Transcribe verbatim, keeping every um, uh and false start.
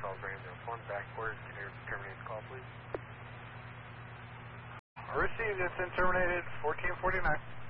call Brand zero one backward. Can you terminate the call, please? Received, it's been terminated, fourteen forty-nine.